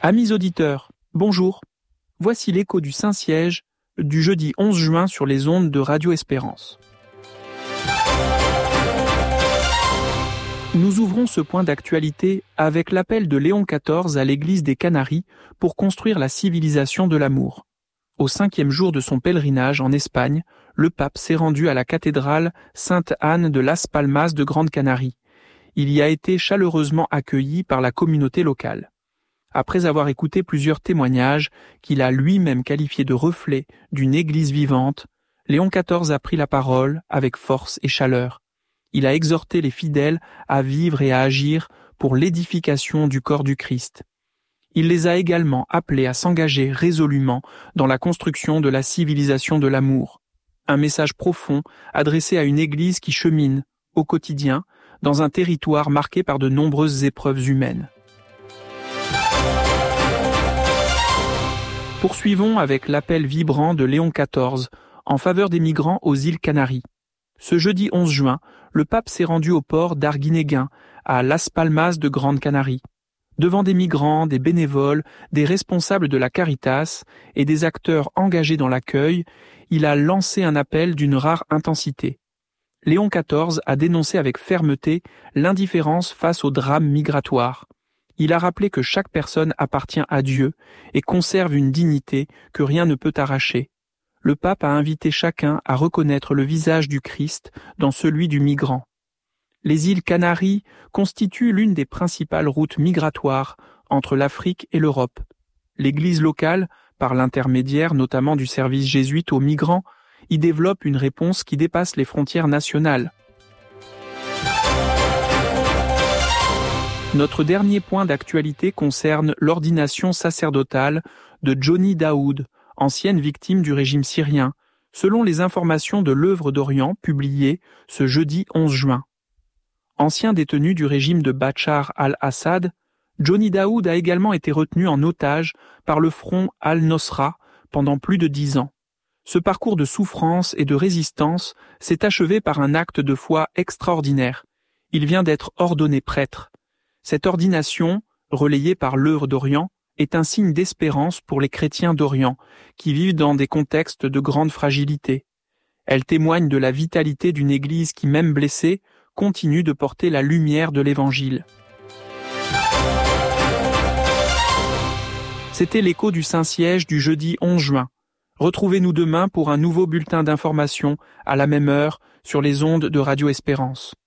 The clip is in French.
Amis auditeurs, bonjour. Voici l'écho du Saint-Siège du jeudi 11 juin sur les ondes de Radio Espérance. Nous ouvrons ce point d'actualité avec l'appel de Léon XIV à l'église des Canaries pour construire la civilisation de l'amour. Au 5e jour de son pèlerinage en Espagne, le pape s'est rendu à la cathédrale Sainte-Anne de Las Palmas de Grande Canarie. Il y a été chaleureusement accueilli par la communauté locale. Après avoir écouté plusieurs témoignages qu'il a lui-même qualifiés de reflets d'une église vivante, Léon XIV a pris la parole avec force et chaleur. Il a exhorté les fidèles à vivre et à agir pour l'édification du corps du Christ. Il les a également appelés à s'engager résolument dans la construction de la civilisation de l'amour. Un message profond adressé à une église qui chemine, au quotidien, dans un territoire marqué par de nombreuses épreuves humaines. Poursuivons avec l'appel vibrant de Léon XIV en faveur des migrants aux îles Canaries. Ce jeudi 11 juin, le pape s'est rendu au port d'Arguinéguin, à Las Palmas de Grande Canarie. Devant des migrants, des bénévoles, des responsables de la Caritas et des acteurs engagés dans l'accueil, il a lancé un appel d'une rare intensité. Léon XIV a dénoncé avec fermeté l'indifférence face au drame migratoire. Il a rappelé que chaque personne appartient à Dieu et conserve une dignité que rien ne peut arracher. Le pape a invité chacun à reconnaître le visage du Christ dans celui du migrant. Les îles Canaries constituent l'une des principales routes migratoires entre l'Afrique et l'Europe. L'Église locale, par l'intermédiaire notamment du service jésuite aux migrants, y développe une réponse qui dépasse les frontières nationales. Notre dernier point d'actualité concerne l'ordination sacerdotale de Johnny Daoud, ancienne victime du régime syrien, selon les informations de l'Œuvre d'Orient publiées ce jeudi 11 juin. Ancien détenu du régime de Bachar al-Assad, Johnny Daoud a également été retenu en otage par le front al-Nosra pendant plus de 10 ans. Ce parcours de souffrance et de résistance s'est achevé par un acte de foi extraordinaire. Il vient d'être ordonné prêtre. Cette ordination, relayée par l'Œuvre d'Orient, est un signe d'espérance pour les chrétiens d'Orient, qui vivent dans des contextes de grande fragilité. Elle témoigne de la vitalité d'une Église qui, même blessée, continue de porter la lumière de l'Évangile. C'était l'écho du Saint-Siège du jeudi 11 juin. Retrouvez-nous demain pour un nouveau bulletin d'information à la même heure sur les ondes de Radio Espérance.